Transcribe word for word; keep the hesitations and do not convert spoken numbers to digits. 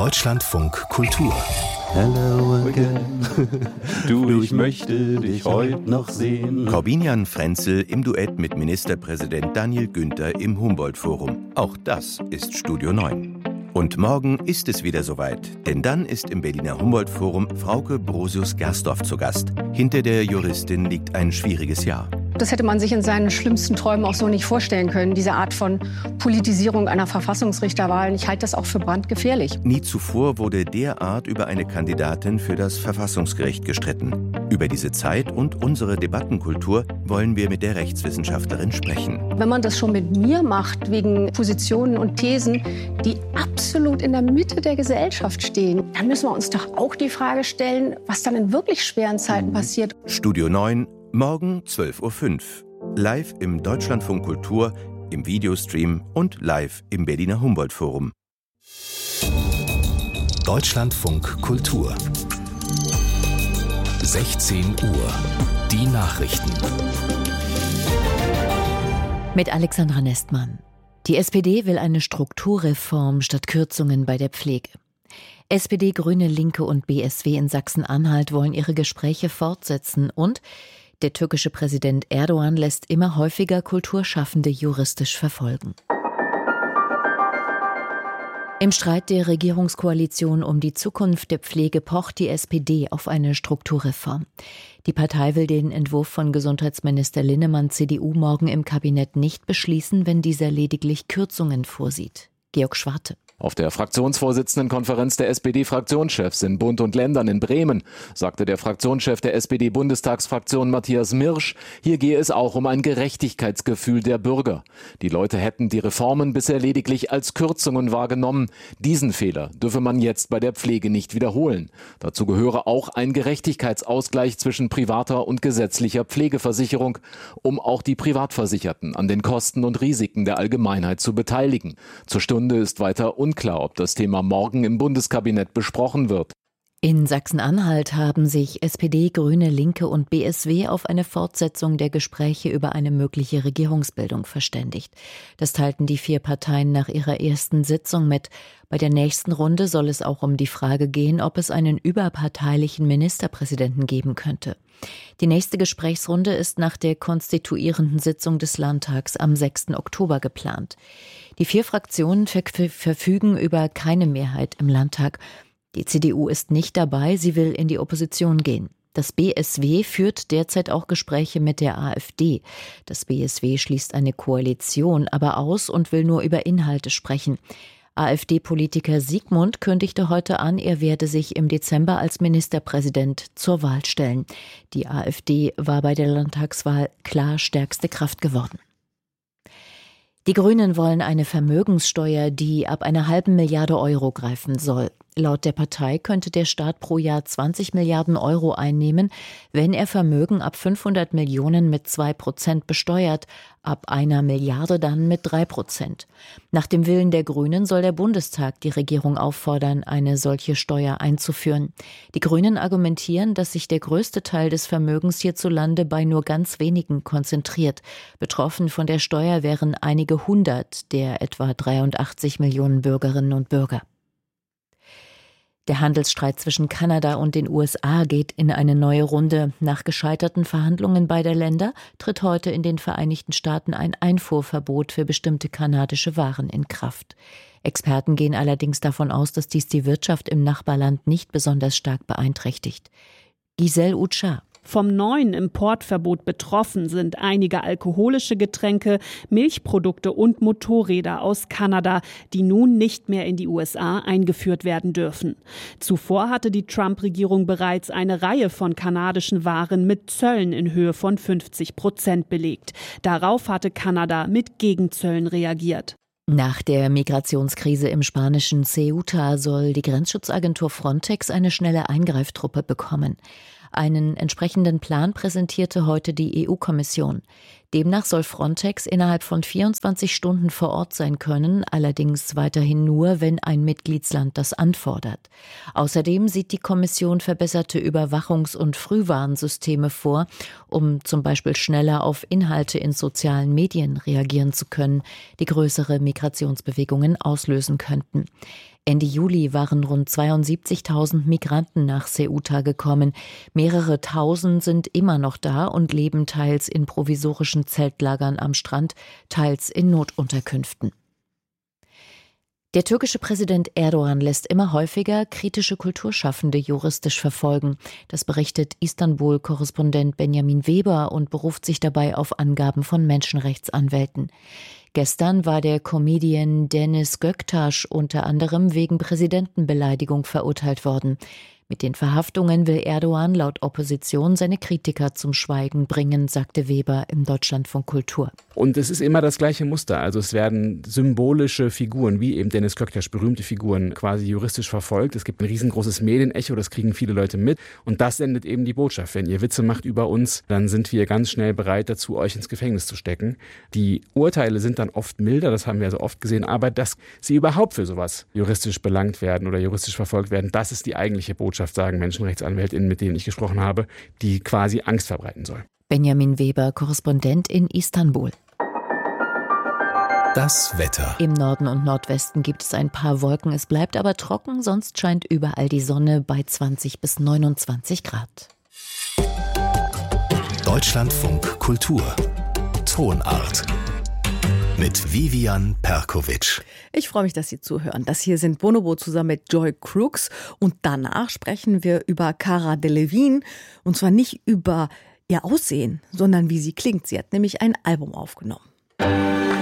Deutschlandfunk Kultur. Hello again. Du, ich möchte dich heute noch sehen. Corbinian Frenzel im Duett mit Ministerpräsident Daniel Günther im Humboldt-Forum. Auch das ist Studio neun. Und morgen ist es wieder soweit, denn dann ist im Berliner Humboldt-Forum Frauke Brosius-Gersdorf zu Gast. Hinter der Juristin liegt ein schwieriges Jahr. Das hätte man sich in seinen schlimmsten Träumen auch so nicht vorstellen können, diese Art von Politisierung einer Verfassungsrichterwahl. Ich halte das auch für brandgefährlich. Nie zuvor wurde derart über eine Kandidatin für das Verfassungsgericht gestritten. Über diese Zeit und unsere Debattenkultur wollen wir mit der Rechtswissenschaftlerin sprechen. Wenn man das schon mit mir macht, wegen Positionen und Thesen, die absolut in der Mitte der Gesellschaft stehen, dann müssen wir uns doch auch die Frage stellen, was dann in wirklich schweren Zeiten passiert. Studio neun, morgen zwölf Uhr fünf. Live im Deutschlandfunk Kultur, im Videostream und live im Berliner Humboldt-Forum. Deutschlandfunk Kultur. sechzehn Uhr. Die Nachrichten. Mit Alexandra Nestmann. Die S P D will eine Strukturreform statt Kürzungen bei der Pflege. S P D, Grüne, Linke und B S W in Sachsen-Anhalt wollen ihre Gespräche fortsetzen und der türkische Präsident Erdogan lässt immer häufiger Kulturschaffende juristisch verfolgen. Im Streit der Regierungskoalition um die Zukunft der Pflege pocht die S P D auf eine Strukturreform. Die Partei will den Entwurf von Gesundheitsminister Linnemann C D U morgen im Kabinett nicht beschließen, wenn dieser lediglich Kürzungen vorsieht. Georg Schwarte. Auf der Fraktionsvorsitzendenkonferenz der S P D-Fraktionschefs in Bund und Ländern in Bremen sagte der Fraktionschef der S P D-Bundestagsfraktion Matthias Mirsch, hier gehe es auch um ein Gerechtigkeitsgefühl der Bürger. Die Leute hätten die Reformen bisher lediglich als Kürzungen wahrgenommen. Diesen Fehler dürfe man jetzt bei der Pflege nicht wiederholen. Dazu gehöre auch ein Gerechtigkeitsausgleich zwischen privater und gesetzlicher Pflegeversicherung, um auch die Privatversicherten an den Kosten und Risiken der Allgemeinheit zu beteiligen. Zur Stunde ist weiter unklar, ob das Thema morgen im Bundeskabinett besprochen wird. In Sachsen-Anhalt haben sich S P D, Grüne, Linke und B S W auf eine Fortsetzung der Gespräche über eine mögliche Regierungsbildung verständigt. Das teilten die vier Parteien nach ihrer ersten Sitzung mit. Bei der nächsten Runde soll es auch um die Frage gehen, ob es einen überparteilichen Ministerpräsidenten geben könnte. Die nächste Gesprächsrunde ist nach der konstituierenden Sitzung des Landtags am sechsten Oktober geplant. Die vier Fraktionen ver- verfügen über keine Mehrheit im Landtag. Die C D U ist nicht dabei, sie will in die Opposition gehen. Das B S W führt derzeit auch Gespräche mit der AfD. Das B S W schließt eine Koalition aber aus und will nur über Inhalte sprechen. AfD-Politiker Siegmund kündigte heute an, er werde sich im Dezember als Ministerpräsident zur Wahl stellen. Die AfD war bei der Landtagswahl klar stärkste Kraft geworden. Die Grünen wollen eine Vermögenssteuer, die ab einer halben Milliarde Euro greifen soll. Laut der Partei könnte der Staat pro Jahr zwanzig Milliarden Euro einnehmen, wenn er Vermögen ab fünfhundert Millionen mit zwei Prozent besteuert, ab einer Milliarde dann mit drei Prozent. Nach dem Willen der Grünen soll der Bundestag die Regierung auffordern, eine solche Steuer einzuführen. Die Grünen argumentieren, dass sich der größte Teil des Vermögens hierzulande bei nur ganz wenigen konzentriert. Betroffen von der Steuer wären einige hundert der etwa dreiundachtzig Millionen Bürgerinnen und Bürger. Der Handelsstreit zwischen Kanada und den U S A geht in eine neue Runde. Nach gescheiterten Verhandlungen beider Länder tritt heute in den Vereinigten Staaten ein Einfuhrverbot für bestimmte kanadische Waren in Kraft. Experten gehen allerdings davon aus, dass dies die Wirtschaft im Nachbarland nicht besonders stark beeinträchtigt. Giselle Ucha. Vom neuen Importverbot betroffen sind einige alkoholische Getränke, Milchprodukte und Motorräder aus Kanada, die nun nicht mehr in die U S A eingeführt werden dürfen. Zuvor hatte die Trump-Regierung bereits eine Reihe von kanadischen Waren mit Zöllen in Höhe von fünfzig Prozent belegt. Darauf hatte Kanada mit Gegenzöllen reagiert. Nach der Migrationskrise im spanischen Ceuta soll die Grenzschutzagentur Frontex eine schnelle Eingreiftruppe bekommen. Einen entsprechenden Plan präsentierte heute die E U-Kommission. Demnach soll Frontex innerhalb von vierundzwanzig Stunden vor Ort sein können, allerdings weiterhin nur, wenn ein Mitgliedsland das anfordert. Außerdem sieht die Kommission verbesserte Überwachungs- und Frühwarnsysteme vor, um zum Beispiel schneller auf Inhalte in sozialen Medien reagieren zu können, die größere Migrationsbewegungen auslösen könnten. Ende Juli waren rund zweiundsiebzigtausend Migranten nach Ceuta gekommen. Mehrere Tausend sind immer noch da und leben teils in provisorischen Zeltlagern am Strand, teils in Notunterkünften. Der türkische Präsident Erdogan lässt immer häufiger kritische Kulturschaffende juristisch verfolgen. Das berichtet Istanbul-Korrespondent Benjamin Weber und beruft sich dabei auf Angaben von Menschenrechtsanwälten. Gestern war der Comedian Deniz Göktaş unter anderem wegen Präsidentenbeleidigung verurteilt worden. Mit den Verhaftungen will Erdogan laut Opposition seine Kritiker zum Schweigen bringen, sagte Weber im Deutschlandfunk Kultur. Und es ist immer das gleiche Muster. Also es werden symbolische Figuren, wie eben Deniz Göktaş, berühmte Figuren, quasi juristisch verfolgt. Es gibt ein riesengroßes Medienecho, das kriegen viele Leute mit. Und das sendet eben die Botschaft. Wenn ihr Witze macht über uns, dann sind wir ganz schnell bereit dazu, euch ins Gefängnis zu stecken. Die Urteile sind dann oft milder, das haben wir so oft gesehen. Aber dass sie überhaupt für sowas juristisch belangt werden oder juristisch verfolgt werden, das ist die eigentliche Botschaft, sagen Menschenrechtsanwältinnen, mit denen ich gesprochen habe, die quasi Angst verbreiten soll. Benjamin Weber, Korrespondent in Istanbul. Das Wetter. Im Norden und Nordwesten gibt es ein paar Wolken, es bleibt aber trocken, sonst scheint überall die Sonne bei zwanzig bis neunundzwanzig Grad. Deutschlandfunk Kultur. Tonart. Mit Vivian Perkovic. Ich freue mich, dass Sie zuhören. Das hier sind Bonobo zusammen mit Joy Crooks. Und danach sprechen wir über Cara Delevingne. Und zwar nicht über ihr Aussehen, sondern wie sie klingt. Sie hat nämlich ein Album aufgenommen.